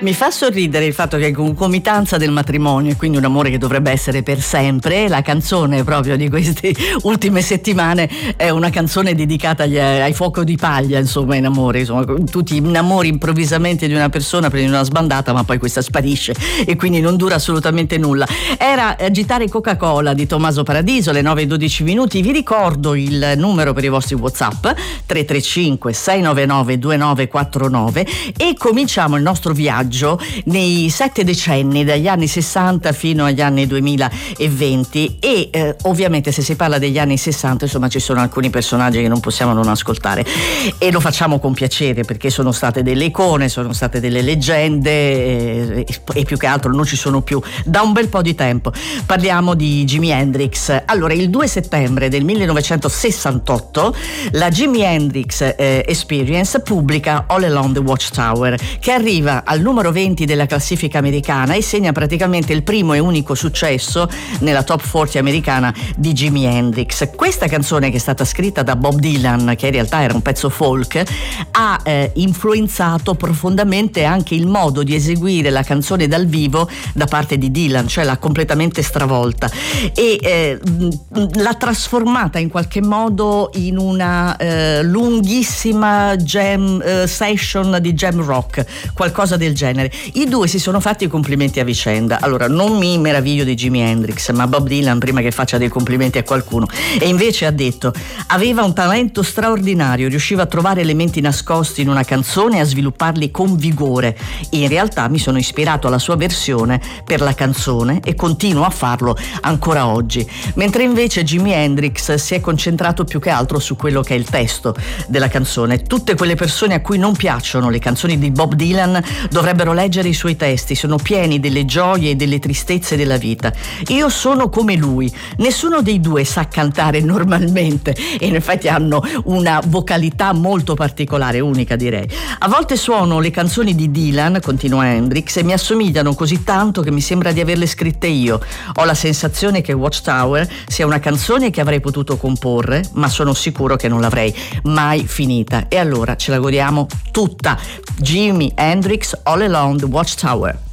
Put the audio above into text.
Mi fa sorridere il fatto che in concomitanza del matrimonio, e quindi un amore che dovrebbe essere per sempre, la canzone proprio di queste ultime settimane è una canzone dedicata ai fuoco di paglia, insomma, in amore. Insomma, tu ti innamori improvvisamente di una persona, prendi una sbandata, ma poi questa sparisce e quindi non dura assolutamente nulla. Era Agitare Coca-Cola di Tommaso Paradiso, le 9:12 minuti. Vi ricordo il numero per i vostri WhatsApp 335 699 2949 e cominciamo il nostro viaggio nei 7 decenni, dagli anni 60 fino agli anni 2020 e ovviamente se si parla degli anni 60, insomma, ci sono alcuni personaggi che non possiamo non ascoltare e lo facciamo con piacere perché sono state delle icone, sono state delle leggende e più che altro non ci sono più da un bel po' di tempo. Parliamo di Jimi Hendrix. Allora, il 2 settembre del 1968 la Jimi Hendrix Experience pubblica All Along the Watchtower, che arriva al numero 20 della classifica americana e segna praticamente il primo e unico successo nella top 40 americana di Jimi Hendrix. Questa canzone, che è stata scritta da Bob Dylan, che in realtà era un pezzo folk, ha influenzato profondamente anche il modo di eseguire la canzone dal vivo da parte di Dylan, cioè l'ha completamente stravolta e l'ha trasformata in qualche modo in una lunghissima jam session di jam rock, qualcosa del genere. I due si sono fatti i complimenti a vicenda. Allora, non mi meraviglio di Jimi Hendrix, ma Bob Dylan, prima che faccia dei complimenti a qualcuno, e invece ha detto: aveva un talento straordinario, riusciva a trovare elementi nascosti in una canzone e a svilupparli con vigore. In realtà mi sono ispirato alla sua versione per la canzone e continuo a farlo ancora oggi. Mentre invece Jimi Hendrix si è concentrato più che altro su quello che è il testo della canzone. Tutte quelle persone a cui non piacciono le canzoni di Bob Dylan dovrebbero leggere i suoi testi, sono pieni delle gioie e delle tristezze della vita. Io sono come lui, nessuno dei due sa cantare normalmente e in effetti hanno una vocalità molto particolare, unica direi. A volte suono le canzoni di Dylan, continua Hendrix, e mi assomigliano così tanto che mi sembra di averle scritte io. Ho la sensazione che Watchtower sia una canzone che avrei potuto comporre, ma sono sicuro che non l'avrei mai finita. E allora ce la godiamo tutta. Jimi Hendrix, All Along the Watchtower.